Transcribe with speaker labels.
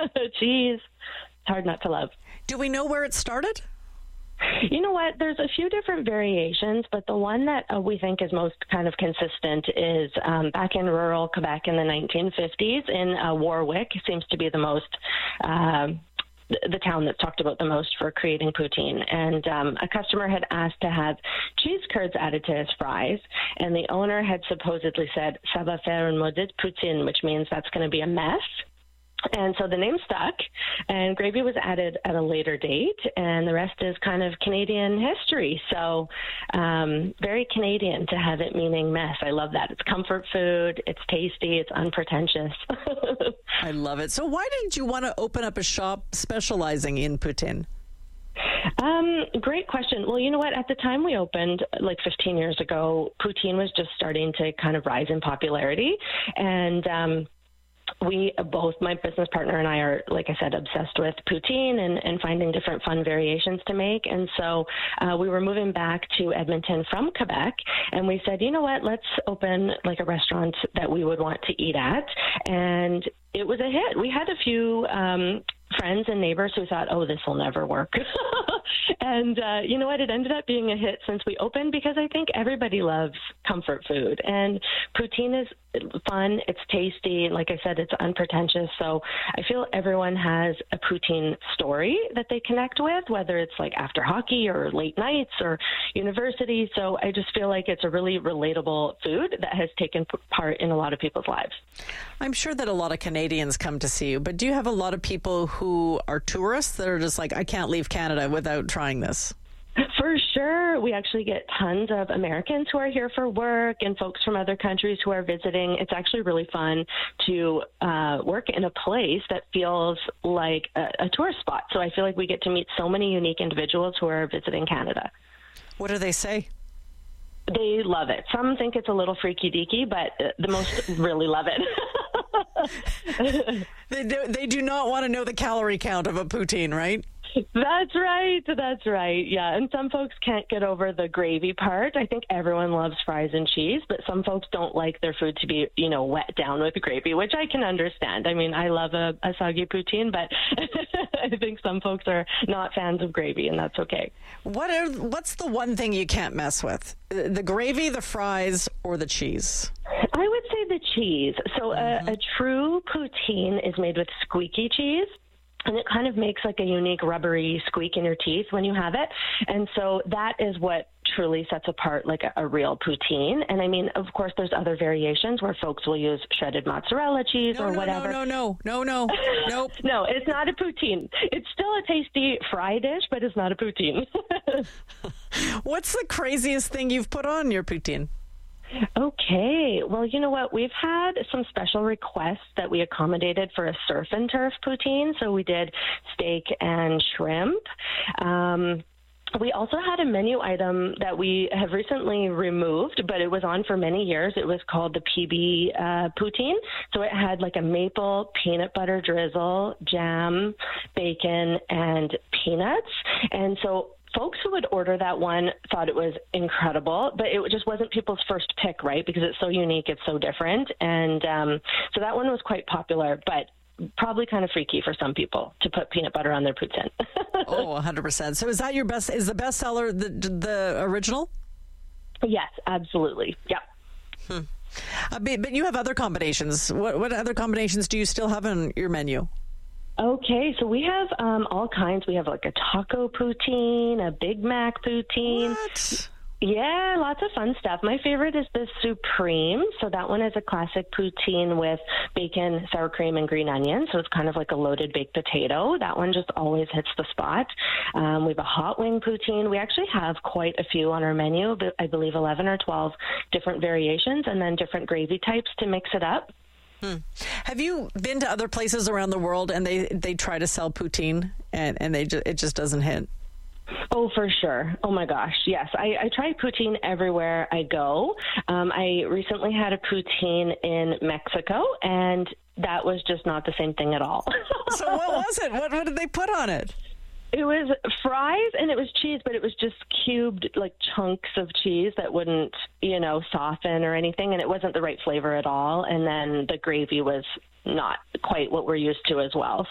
Speaker 1: Cheese. It's hard not to love.
Speaker 2: Do we know where it started?
Speaker 1: You know what? There's a few different variations, but the one that we think is most kind of consistent is back in rural Quebec in the 1950s in Warwick. It seems to be the most the town that's talked about the most for creating poutine. And a customer had asked to have cheese curds added to his fries, and the owner had supposedly said, "Ça va faire une maudite poutine," which means that's going to be a mess. And so the name stuck, and gravy was added at a later date, and the rest is kind of Canadian history. So very Canadian to have it meaning mess. I love that. It's comfort food. It's tasty. It's unpretentious.
Speaker 2: I love it. So why did you want to open up a shop specializing in poutine?
Speaker 1: Great question. Well, you know what? At the time we opened, like 15 years ago, poutine was just starting to kind of rise in popularity. And we both, my business partner and I, are, like I said, obsessed with poutine and finding different fun variations to make. And so we were moving back to Edmonton from Quebec, and we said, you know what, let's open like a restaurant that we would want to eat at. And it was a hit. We had a few friends and neighbors who thought, oh, this will never work. And you know what? It ended up being a hit since we opened, because I think everybody loves comfort food. And poutine is fun. It's tasty. Like I said, it's unpretentious. So I feel everyone has a poutine story that they connect with, whether it's like after hockey or late nights or university. So I just feel like it's a really relatable food that has taken part in a lot of people's lives.
Speaker 2: I'm sure that a lot of Canadians come to see you, but do you have a lot of people who are tourists that are just like, I can't leave Canada without trying this?
Speaker 1: For sure. We actually get tons of Americans who are here for work and folks from other countries who are visiting. It's actually really fun to work in a place that feels like a tourist spot. So I feel like we get to meet so many unique individuals who are visiting Canada.
Speaker 2: What do they say?
Speaker 1: They love it. Some think it's a little freaky deaky, but the most really love
Speaker 2: it. They do not want to know the calorie count of a poutine, right?
Speaker 1: That's right. That's right. Yeah. And some folks can't get over the gravy part. I think everyone loves fries and cheese, but some folks don't like their food to be, wet down with gravy, which I can understand. I mean, I love a soggy poutine, but I think some folks are not fans of gravy, and that's okay.
Speaker 2: What's the one thing you can't mess with? The gravy, the fries, or the cheese?
Speaker 1: I would say the cheese. So a true poutine is made with squeaky cheese. And it kind of makes like a unique rubbery squeak in your teeth when you have it. And so that is what truly sets apart like a real poutine. And I mean, of course, there's other variations where folks will use shredded mozzarella cheese or whatever.
Speaker 2: No. Nope.
Speaker 1: No, it's not a poutine. It's still a tasty fry dish, but it's not a poutine.
Speaker 2: What's the craziest thing you've put on your poutine?
Speaker 1: Okay. Well, you know what? We've had some special requests that we accommodated for a surf and turf poutine. So we did steak and shrimp. We also had a menu item that we have recently removed, but it was on for many years. It was called the PB poutine. So it had like a maple peanut butter drizzle, jam, bacon, and peanuts. And so folks who would order that one thought it was incredible, but it just wasn't people's first pick, right? Because it's so unique, it's so different. And so that one was quite popular, but probably kind of freaky for some people to put peanut butter on their poutine.
Speaker 2: Oh, 100%. So is that your best? Is the bestseller the original?
Speaker 1: Yes, absolutely. Yep.
Speaker 2: But you have other combinations. What other combinations do you still have on your menu?
Speaker 1: Okay, so we have all kinds. We have like a taco poutine, a Big Mac poutine.
Speaker 2: What?
Speaker 1: Yeah, lots of fun stuff. My favorite is the Supreme. So that one is a classic poutine with bacon, sour cream, and green onion. So it's kind of like a loaded baked potato. That one just always hits the spot. We have a hot wing poutine. We actually have quite a few on our menu, I believe 11 or 12 different variations, and then different gravy types to mix it up.
Speaker 2: Have you been to other places around the world and they try to sell poutine and it just doesn't hit?
Speaker 1: Oh, for sure. Oh, my gosh. Yes. I try poutine everywhere I go. I recently had a poutine in Mexico, and that was just not the same thing at all.
Speaker 2: So what was it? What did they put on it?
Speaker 1: It was fries and it was cheese, but it was just cubed like chunks of cheese that wouldn't, soften or anything. And it wasn't the right flavor at all. And then the gravy was not quite what we're used to as well.